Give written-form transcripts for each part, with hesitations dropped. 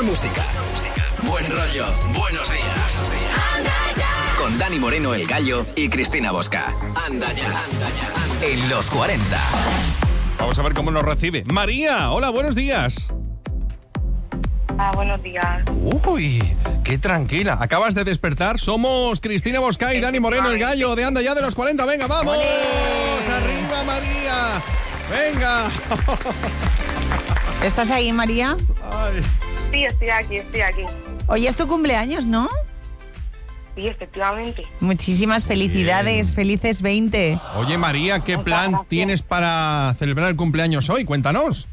música, buen rollo, buenos días. Anda ya. Con Dani Moreno, El Gallo, y Cristina Bosca. Anda ya. En los 40. Vamos a ver cómo nos recibe María. Hola, buenos días. Buenos días. Uy, qué tranquila. Acabas de despertar. Somos Cristina Bosca y Dani Moreno, El Gallo, de Anda ya de los 40. Venga, vamos. ¡Olé! Arriba, María. Venga. ¿Estás ahí, María? Ay. Sí, estoy aquí. Hoy es tu cumpleaños, ¿no? Sí, efectivamente. Muchísimas felicidades. Bien. Felices 20. Oye, María, ¿qué Muchas plan gracias. tienes para celebrar el cumpleaños hoy? Cuéntanos.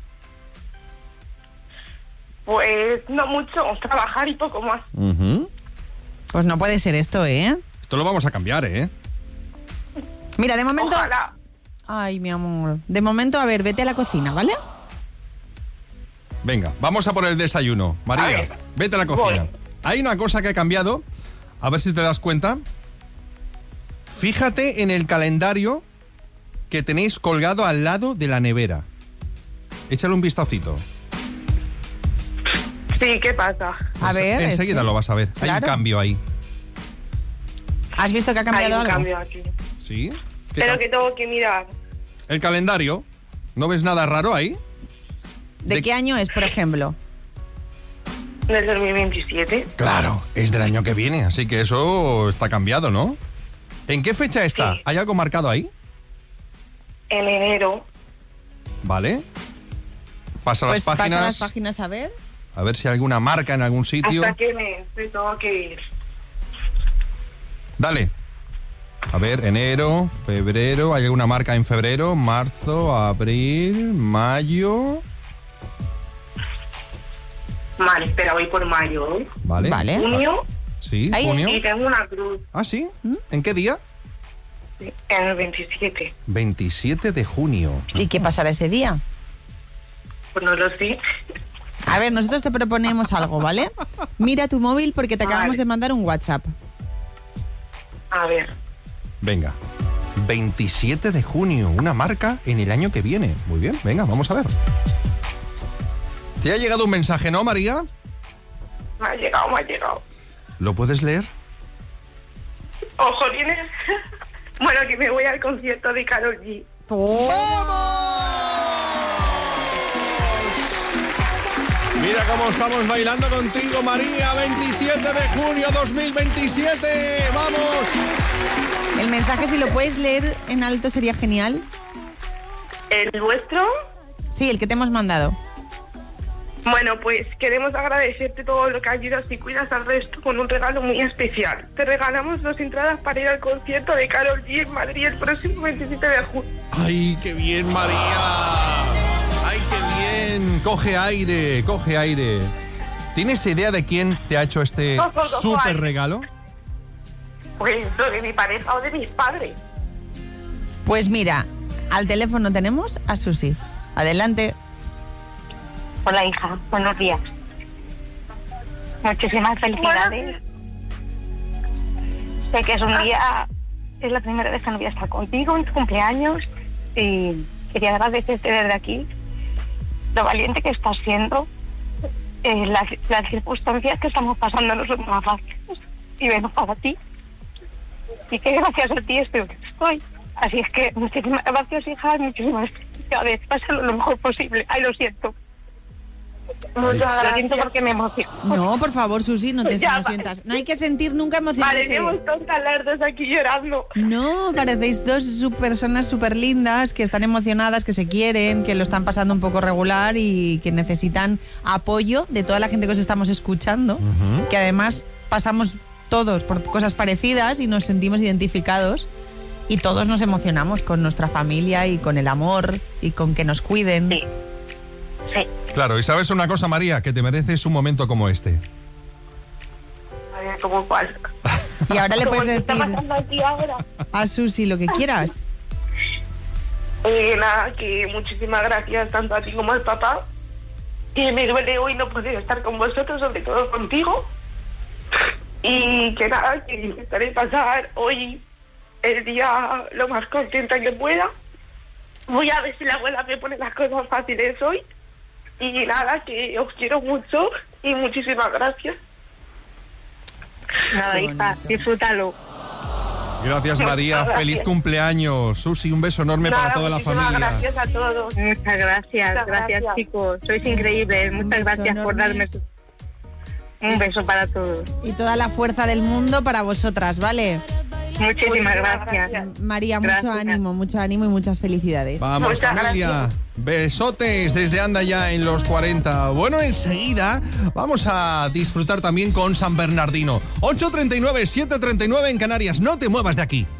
Pues no mucho, trabajar y poco más. Pues no puede ser esto, ¿eh? Esto lo vamos a cambiar, ¿eh? Mira, de momento... Ojalá. Ay, mi amor. De momento, a ver, vete a la cocina, ¿vale? Venga, vamos a por el desayuno. María, A ver. vete a la cocina. Voy. Hay una cosa que ha cambiado. A ver si te das cuenta. Fíjate en el calendario que tenéis colgado al lado de la nevera. Échale un vistacito. Sí, ¿qué pasa? A ver... Enseguida lo vas a ver. Hay un Claro. cambio ahí. ¿Has visto que ha Hay cambiado un algo? cambio aquí. ¿Sí? ¿Qué Pero tal? que tengo que mirar. El calendario. ¿No ves nada raro ahí? ¿De qué año es, por ejemplo? Del 2027. Claro, es del año que viene, así que eso está cambiado, ¿no? ¿En qué fecha está? Sí. ¿Hay algo marcado ahí? En enero. ¿Vale? Pasa Pues las páginas. pasa las páginas a ver. A ver si hay alguna marca en algún sitio. ¿Hasta qué mes te tengo que ir? Dale. A ver, enero, febrero. ¿Hay alguna marca en febrero? Marzo, abril, mayo. Vale, espera, voy por mayo. ¿Eh? Vale. Vale. Junio. Sí, Ahí, junio. Y tengo una cruz. Ah, sí. ¿En qué día? En el 27. 27 de junio. ¿Y qué pasará ese día? Pues no lo sé. A ver, nosotros te proponemos algo, ¿vale? Mira tu móvil porque te acabamos Vale. de mandar un WhatsApp. A ver. Venga. 27 de junio, una marca en el año que viene. Muy bien, venga, vamos a ver. ¿Te ha llegado un mensaje, no, María? Me ha llegado. ¿Lo puedes leer? Ojo, tienes. Bueno, que me voy al concierto de Karol G. Mira cómo estamos bailando contigo, María. 27 de junio 2027. ¡Vamos! El mensaje, si lo puedes leer en alto, sería genial. ¿El vuestro? Sí, el que te hemos mandado. Bueno, pues queremos agradecerte todo lo que ayudas y cuidas al resto con un regalo muy especial. Te regalamos 2 entradas para ir al concierto de Karol G en Madrid el próximo 27 de junio. ¡Ay, qué bien, María! ¡Ay, qué bien! Coge aire, coge aire. ¿Tienes idea de quién te ha hecho este Cojo súper aire. regalo? Pues o de mi pareja o de mis padres. Pues mira, al teléfono tenemos a Susi. Adelante. Hola, hija. Buenos días. Muchísimas felicidades. Sé que es un día... Es la primera vez que no voy a estar contigo en tu cumpleaños y quería agradecerte desde aquí lo valiente que estás siendo. Las circunstancias que estamos pasando no son más fáciles y vengo para ti. Y que gracias a ti estoy donde estoy. Así es que muchísimas gracias, hija, muchísimas felicidades. Pásalo lo mejor posible. Ay, lo siento. Muchas Lo gracias. siento porque me emociono. No, por favor, Susi, no te Ya, no vale. sientas. No hay que sentir nunca emociones. Parecemos tontas las dos aquí llorando. No, parecéis dos personas súper lindas que están emocionadas, que se quieren, que lo están pasando un poco regular y que necesitan apoyo de toda la gente que os estamos escuchando, que además pasamos todos por cosas parecidas y nos sentimos identificados y todos nos emocionamos con nuestra familia y con el amor y con que nos cuiden. Sí. Sí. Claro, y sabes una cosa, María, que te mereces un momento como este. A ver, ¿cómo cuál? Y ahora le Como puedes el que está decir pasando aquí ahora. a Susi lo que quieras. Nada, que muchísimas gracias tanto a ti como al papá. Que me duele hoy no poder estar con vosotros, sobre todo contigo. Y que nada, que intentaré pasar hoy el día lo más contenta que pueda. Voy a ver si la abuela me pone las cosas fáciles hoy. Y nada, que os quiero mucho y muchísimas gracias. Nada, hija, disfrútalo. Gracias, María. Gracias. Feliz cumpleaños. Susi, un beso enorme para toda la muchísimas familia. gracias a todos. Muchas gracias, Muchas gracias, gracias. chicos. Sois increíbles. Un Muchas beso gracias por enorme. darme un beso para todos. Y toda la fuerza del mundo para vosotras, ¿vale? Muchísimas gracias. María, Gracias. mucho ánimo y muchas felicidades. Vamos, Muchas familia. gracias. Besotes desde Anda Ya en los 40. Bueno, enseguida vamos a disfrutar también con San Bernardino. 8:39, 7:39 en Canarias. No te muevas de aquí.